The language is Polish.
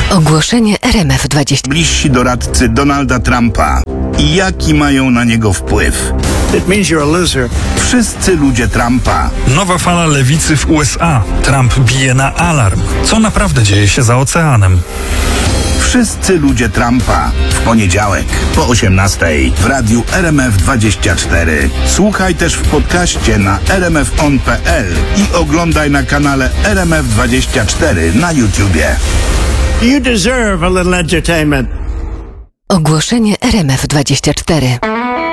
Ogłoszenie RMF20. Bliżsi doradcy Donalda Trumpa. I jaki mają na niego wpływ? It means you're a loser. Wszyscy ludzie Trumpa. Nowa fala lewicy w USA. Trump bije na alarm. Co naprawdę dzieje się za oceanem? Wszyscy ludzie Trumpa. W poniedziałek po 18:00 w radiu RMF24. Słuchaj też w podcaście na rmfon.pl i oglądaj na kanale RMF24 na YouTubie. You deserve a little entertainment. Ogłoszenie RMF24.